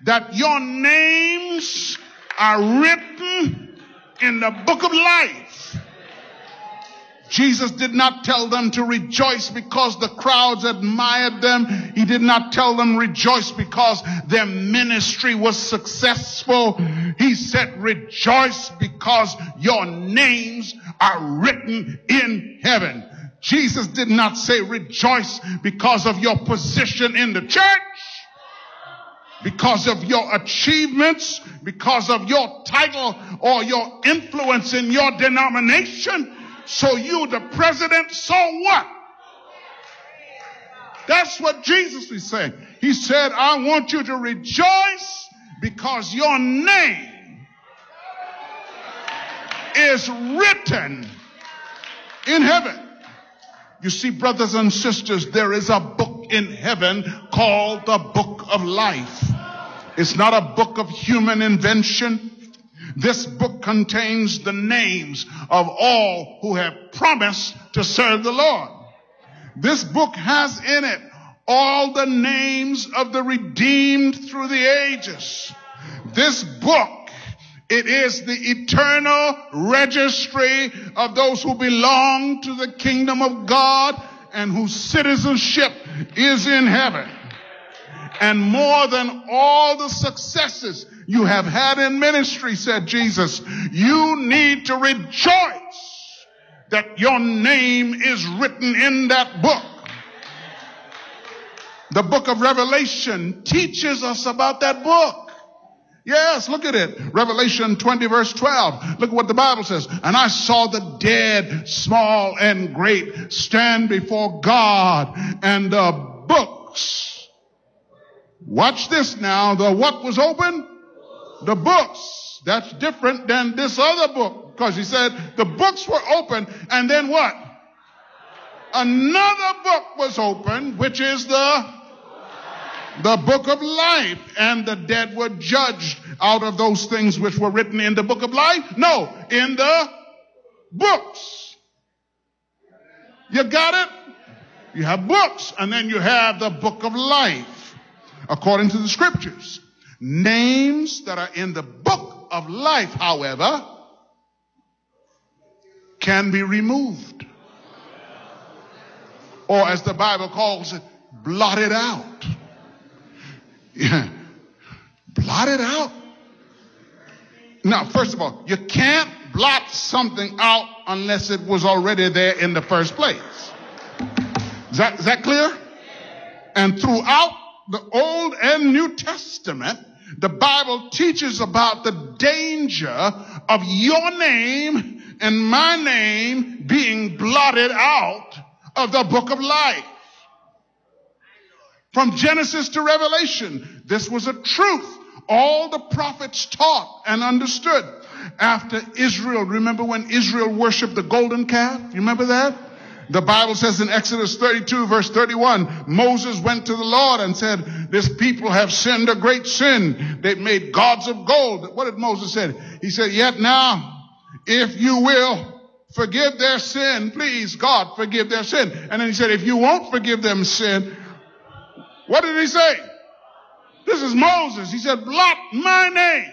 that your names are written in the book of life. Jesus did not tell them to rejoice because the crowds admired them. He did not tell them rejoice because their ministry was successful. He said rejoice because your names are written in heaven. Jesus did not say rejoice because of your position in the church, because of your achievements, because of your title or your influence in your denomination. So you the president, so what? That's what Jesus is saying. He said, I want you to rejoice because your name is written in heaven. You see, brothers and sisters, there is a book in heaven called the Book of Life. It's not a book of human invention. This book contains the names of all who have promised to serve the Lord. This book has in it all the names of the redeemed through the ages. This book, it is the eternal registry of those who belong to the kingdom of God and whose citizenship is in heaven. And more than all the successes you have had in ministry, said Jesus, you need to rejoice that your name is written in that book. The book of Revelation teaches us about that book. Yes, look at it. Revelation 20 verse 12. Look at what the Bible says. And I saw the dead, small and great, stand before God, and the books. Watch this now. The what was open? The books. That's different than this other book, because he said the books were open, and then what? Another book was open, which is the book of life, and the dead were judged out of those things which were written in the book of life. No, in the books. You got it? You have books, and then you have the book of life. According to the scriptures, names that are in the book of life, however, can be removed. Or as the Bible calls it, blotted out. Yeah. Blotted out. Now, first of all, you can't blot something out unless it was already there in the first place. Is that clear? And throughout the Old and New Testament, the Bible teaches about the danger of your name and my name being blotted out of the book of life. From Genesis to Revelation, this was a truth all the prophets taught and understood. After Israel, remember when Israel worshiped the golden calf? You remember that? The Bible says in Exodus 32 verse 31, Moses went to the Lord and said, this people have sinned a great sin. They've made gods of gold. What did Moses say? He said, yet now, if you will forgive their sin, please, God, forgive their sin. And then he said, if you won't forgive them sin, what did he say? This is Moses. He said, blot my name.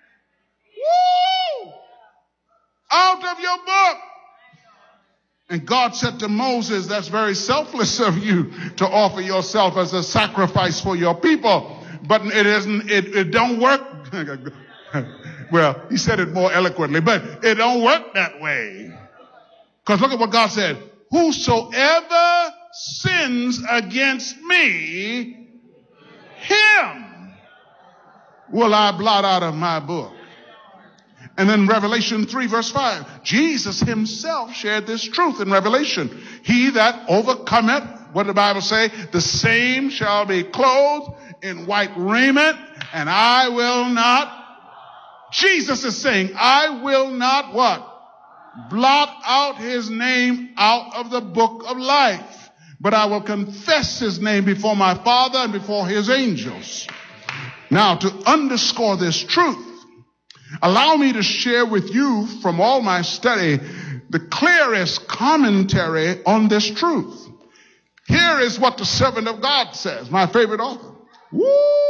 Woo! Out of your book. And God said to Moses, that's very selfless of you to offer yourself as a sacrifice for your people. But it don't work. Well, he said it more eloquently, but it don't work that way. Because look at what God said. Whosoever sins against me, him will I blot out of my book. And then Revelation 3 verse 5, Jesus himself shared this truth in Revelation. He that overcometh, what did the Bible say? The same shall be clothed in white raiment, and I will not. Jesus is saying, I will not what? Blot out his name out of the book of life, but I will confess his name before my Father and before his angels. Now, to underscore this truth, allow me to share with you from all my study the clearest commentary on this truth. Here is what the servant of God says, my favorite author. Woo!